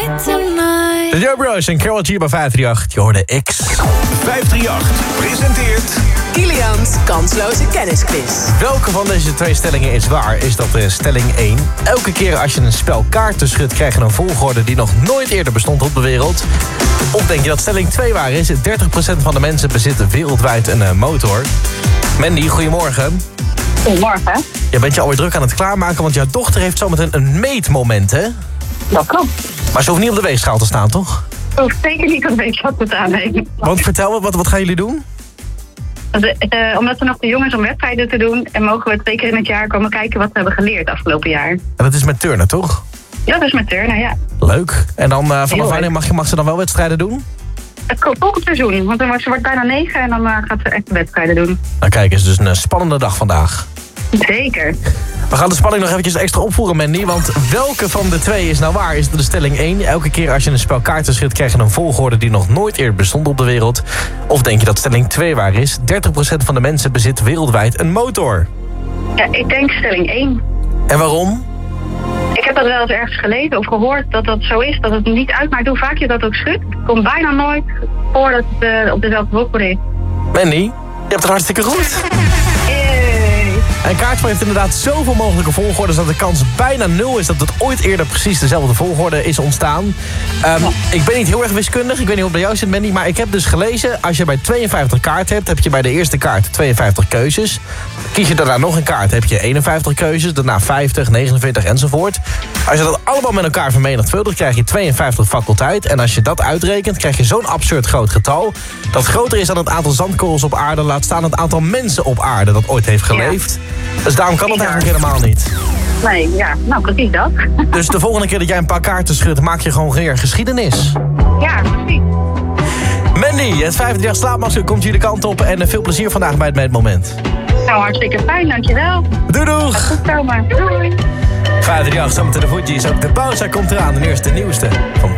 De Joe Bros en Carol G bij 538. Je hoorde X. 538 presenteert Kilian's kansloze kennisquiz. Welke van deze twee stellingen is waar? Is dat stelling 1. Elke keer als je een spel kaarten schudt, krijg je een volgorde die nog nooit eerder bestond op de wereld. Of denk je dat stelling 2 waar is? 30% van de mensen bezitten wereldwijd een motor. Mandy, goedemorgen. Goedemorgen. Je bent je alweer druk aan het klaarmaken, want jouw dochter heeft zometeen een meetmoment, hè? Dat klopt. Maar ze hoeft niet op de weegschaal te staan, toch? Ik hoef zeker niet een beetje wat te aannemen. Want vertel me, wat gaan jullie doen? Omdat we nog te jong is om wedstrijden te doen... en mogen we 2 keer in het jaar komen kijken wat we hebben geleerd afgelopen jaar. En dat is met turnen, toch? Ja, dat is met turnen, ja. Leuk. En dan vanaf wanneer mag ze dan wel wedstrijden doen? Het volgend seizoen, want ze wordt bijna 9 en dan gaat ze echt wedstrijden doen. Nou kijk, het is dus een spannende dag vandaag. Zeker. We gaan de spanning nog eventjes extra opvoeren, Mandy. Want welke van de twee is nou waar? Is het de stelling 1? Elke keer als je een spel kaarten schudt, krijg je een volgorde die nog nooit eerder bestond op de wereld. Of denk je dat stelling 2 waar is? 30% van de mensen bezit wereldwijd een motor. Ja, ik denk stelling 1. En waarom? Ik heb dat wel eens ergens gelezen of gehoord dat dat zo is. Dat het niet uitmaakt hoe vaak je dat ook schudt. Het komt bijna nooit voor dat het op dezelfde volgorde is. Mandy, je hebt het hartstikke goed. Een kaartspel heeft inderdaad zoveel mogelijke volgordes... dat de kans bijna 0 is dat het ooit eerder precies dezelfde volgorde is ontstaan. Ik ben niet heel erg wiskundig, ik weet niet hoe het bij jou zit, Mandy... maar ik heb dus gelezen, als je bij 52 kaarten hebt... heb je bij de eerste kaart 52 keuzes. Kies je daarna nog een kaart, heb je 51 keuzes... daarna 50, 49 enzovoort. Als je dat allemaal met elkaar vermenigvuldigt... krijg je 52 faculteit. En als je dat uitrekent, krijg je zo'n absurd groot getal... dat groter is dan het aantal zandkorrels op aarde... laat staan het aantal mensen op aarde dat ooit heeft geleefd... Ja. Dus daarom kan het eigenlijk helemaal niet. Nee, ja, nou precies dat. Dus de volgende keer dat jij een paar kaarten schudt, maak je gewoon weer geschiedenis. Ja, precies. Mandy, het 538 slaapmasker komt jullie kant op en veel plezier vandaag bij het meetmoment. Nou, hartstikke fijn, dankjewel. Doei doeg! Goed komen. Doei. 538, zometeen de voetjes. Ook de pauze komt eraan, de eerste, de nieuwste van